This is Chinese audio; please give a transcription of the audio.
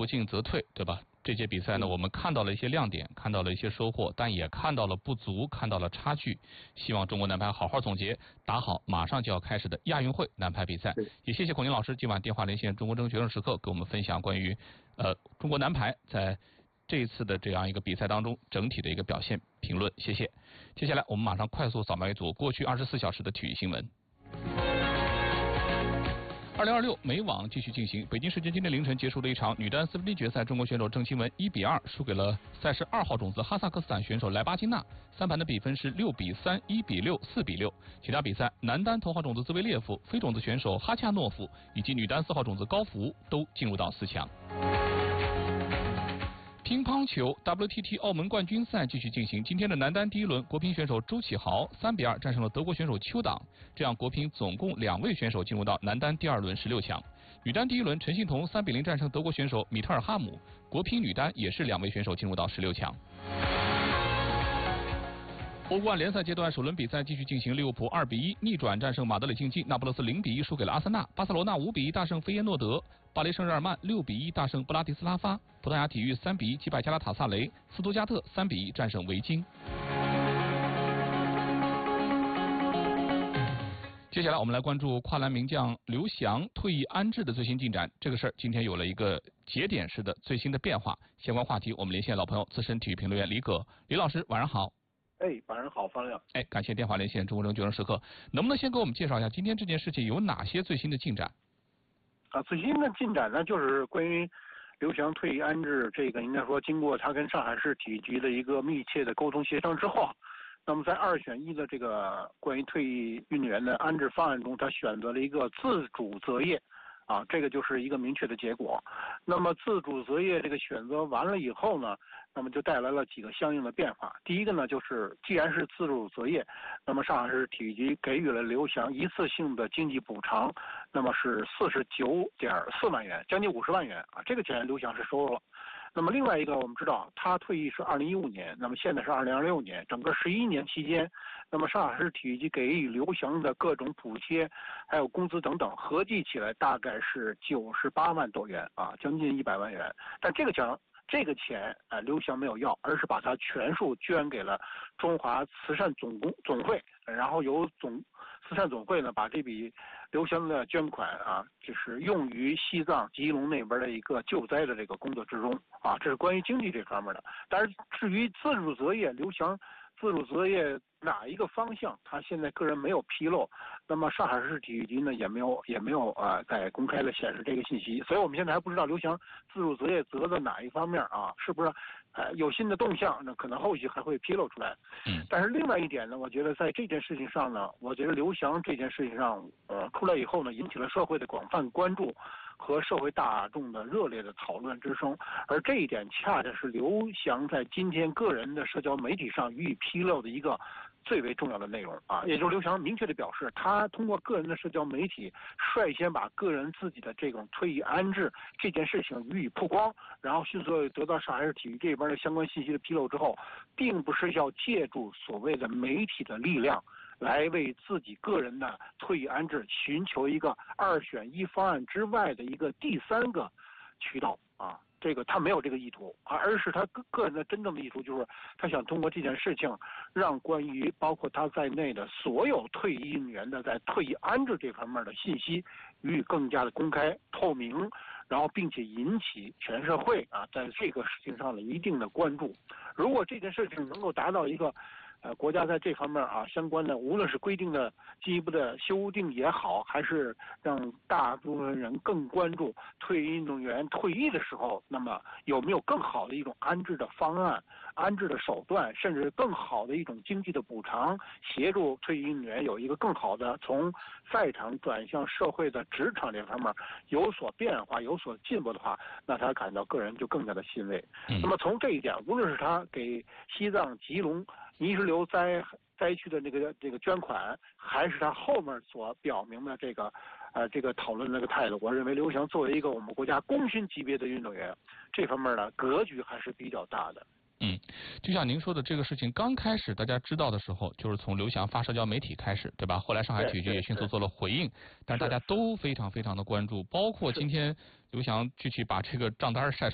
进则退，对吧？这届比赛呢，我们看到了一些亮点，看到了一些收获，但也看到了不足，看到了差距。希望中国男排好好总结，打好马上就要开始的亚运会男排比赛。也谢谢孔宁老师今晚电话连线中国争学生时刻，给我们分享关于中国男排在这一次的这样一个比赛当中整体的一个表现评论。谢谢。接下来我们马上快速扫描一组过去24小时的体育新闻。2026美网继续进行，北京时间今天凌晨结束了一场女单4分之一决赛，中国选手郑钦文1比2输给了赛事2号种子哈萨克斯坦选手莱巴金娜，三盘的比分是6比3、1比6、4比6。其他比赛，男单头号种子兹维列夫、非种子选手哈恰诺夫以及女单4号种子高福都进入到4强。乒乓球 WTT 澳门冠军赛继续进行，今天的男单第一轮，国乒选手周启豪3比2战胜了德国选手邱党，这样国乒总共2位选手进入到男单第二轮16强。女单第一轮，陈幸同3比0战胜德国选手米特尔哈姆，国乒女单也是2位选手进入到16强。欧冠联赛阶段首轮比赛继续进行，利物浦2比1逆转战胜马德里竞技，那不勒斯0比1输给了阿森纳，巴塞罗那5比1大胜菲耶诺德，巴黎圣日耳曼6比1大胜布拉迪斯拉发，葡萄牙体育3比1击败加拉塔萨雷，斯图加特3比1战胜维京。接下来我们来关注跨栏名将刘翔退役安置的最新进展。这个事儿今天有了一个节点式的最新的变化。相关话题我们连线老朋友资深体育评论员李葛，李老师晚上好。 晚上好，方亮。 感谢电话连线中国争决胜时刻，能不能先给我们介绍一下今天这件事情有哪些最新的进展？ 最新的进展呢，就是关于刘翔退役安置这个，应该说经过他跟上海市体育局的一个密切的沟通协商之后，那么在2选1的这个关于退役运动员的安置方案中，他选择了一个自主择业。这个就是一个明确的结果。那么自主择业这个选择完了以后呢，那么就带来了几个相应的变化。第一个呢，就是既然是自主择业，那么上海市体育局给予了刘翔一次性的经济补偿，那么是49.4万元，将近50万元这个钱刘翔是收了。那么另外一个，我们知道他退役是2015年，那么现在是2026年，整个11年期间，那么上海市体育局给予刘翔的各种补贴，还有工资等等，合计起来大概是98万多元将近100万元。但这个钱刘翔没有要，而是把它全数捐给了中华慈善总会，然后由慈善总会呢把这笔刘翔的捐款就是用于西藏吉隆那边的一个救灾的这个工作之中这是关于经济这方面的。但是至于自主择业，刘翔自主择业哪一个方向，他现在个人没有披露，那么上海市体育局呢也没有在公开的显示这个信息，所以我们现在还不知道刘翔自主择业择的哪一方面是不是有新的动向，那可能后续还会披露出来。但是另外一点呢，我觉得在这件事情上呢，我觉得刘翔这件事情上出来以后呢，引起了社会的广泛关注和社会大众的热烈的讨论之声，而这一点恰恰是刘翔在今天个人的社交媒体上予以披露的一个最为重要的内容也就是刘翔明确的表示，他通过个人的社交媒体率先把个人自己的这种退役安置这件事情予以曝光，然后迅速得到上海市体育这边的相关信息的披露之后，并不是要借助所谓的媒体的力量来为自己个人的退役安置寻求一个2选1方案之外的一个第三个渠道这个他没有这个意图而是他个人的真正的意图，就是他想通过这件事情让关于包括他在内的所有退役运动员的在退役安置这方面的信息予以更加的公开透明，然后并且引起全社会在这个事情上的一定的关注。如果这件事情能够达到一个国家在这方面相关的，无论是规定的进一步的修订也好，还是让大部分人更关注退役运动员退役的时候，那么有没有更好的一种安置的方案、安置的手段，甚至更好的一种经济的补偿，协助退役运动员有一个更好的从赛场转向社会的职场这方面有所变化、有所进步的话，那他感到个人就更加的欣慰。那么从这一点，无论是他给西藏吉隆泥石流灾区的这个捐款，还是他后面所表明的这个讨论的这个态度，我认为刘翔作为一个我们国家功勋级别的运动员，这方面的格局还是比较大的。 就像您说的，这个事情刚开始大家知道的时候，就是从刘翔发社交媒体开始，对吧？后来上海体育局也迅速做了回应，但是大家都非常非常的关注，包括今天刘翔具体把这个账单晒出